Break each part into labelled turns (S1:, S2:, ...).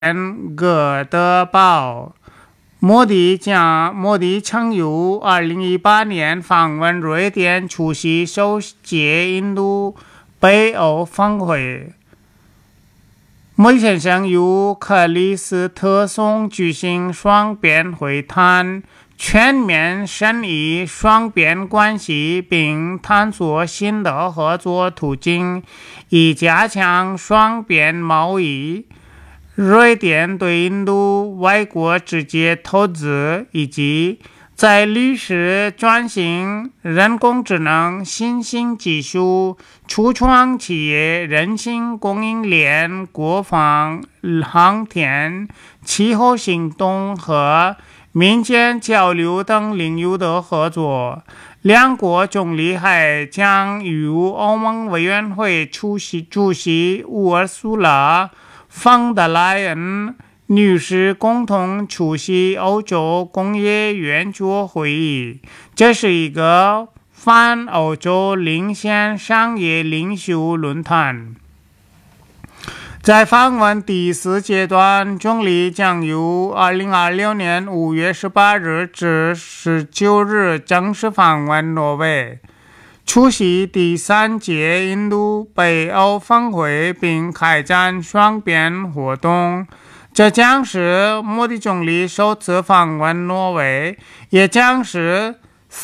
S1: 葛德堡。莫迪曾于2018年访问瑞典，出席首届印度北欧峰会。莫迪先生与克里斯特松举行双边会谈，全面审议双边关系，并探索新的合作途径，以加强双边贸易。瑞典对印度外国直接投资，以及在绿色转型、人工智能、新兴技术、初创企业、韧性供应链、国防、航天、气候行动和民间交流等领域的合作。两国总理还将与欧盟委员会主席乌尔苏拉冯德莱恩女士共同出席欧洲工业圆桌会议，这是一个泛欧洲领先商业领袖论坛。在访问第4阶段，总理将于2026年5月18日至19日正式访问挪威，出席第3届印度北欧峰会，并开展双边活动。这将是莫迪总理首次访问挪威，也将是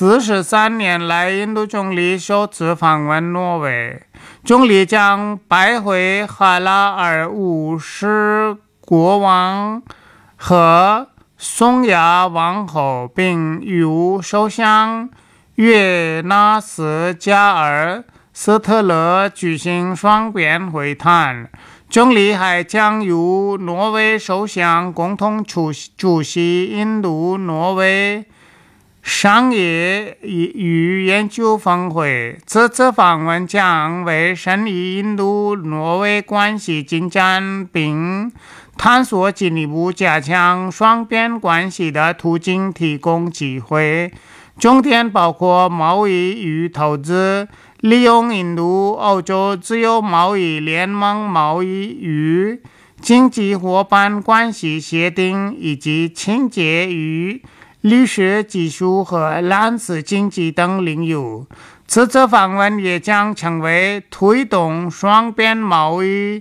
S1: 43年来印度总理首次访问挪威。总理将拜会哈拉尔5世国王和宋亚王后，并与首相约纳斯加尔斯特勒举行双边会谈。总理还将与挪威首相共同出席印度挪威商业与研究峰会。此次访问将为审议印度挪威关系进展并探索进一步加强双边关系的途径提供机会，重点包括贸易与投资，利用印度欧洲自由贸易联盟贸易与经济伙伴关系协定，以及清洁与绿色技术和蓝色经济等领域。此次访问也将成为推动双边贸易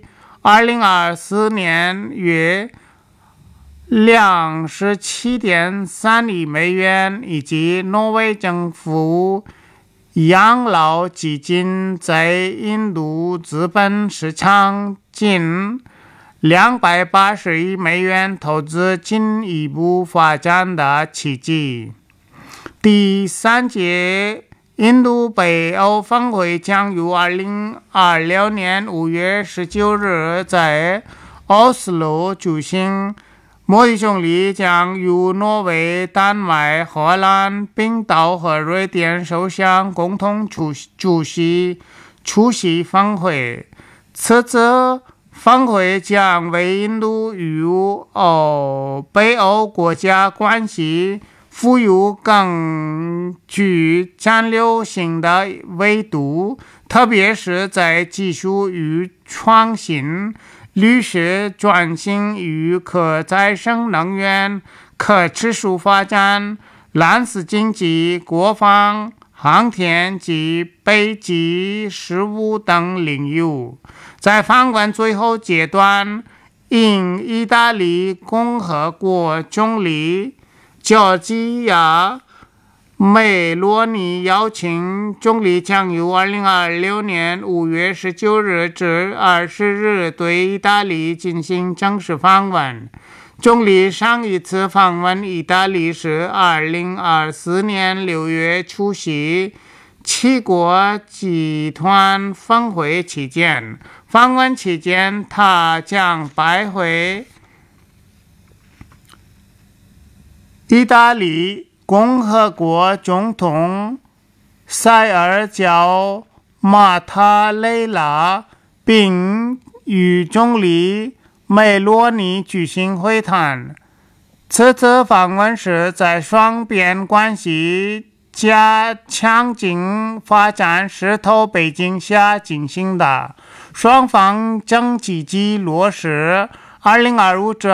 S1: 2024年约27.3亿美元，以及挪威政府养老基金在印度资本市场近280亿美元投资进一步发展的契机。第3届印度北欧峰会将于2026年5月19日在奥斯陆举行。莫迪总理将与挪威、丹麦、荷兰、冰岛和瑞典首相共同出席峰会。此次峰会将为印度与北欧国家关系赋予更具战略性的维度，特别是在技术与创新、绿色转型与可再生能源、可持续发展、蓝色经济、国防、航天及北极事务等领域。在访问最后阶段，应意大利共和国总理乔治亚梅洛尼邀请，总理将于2026年5月19日至20日对意大利进行正式访问。总理上一次访问意大利是2024年6月出席7国集团峰会期间。访问期间，他将拜会意大利共和国总统塞尔焦马塔雷拉，并与总理梅洛尼举行会谈。此次访问是在双边关系加强劲发展势头背景下进行的，双方正积极落实 2025至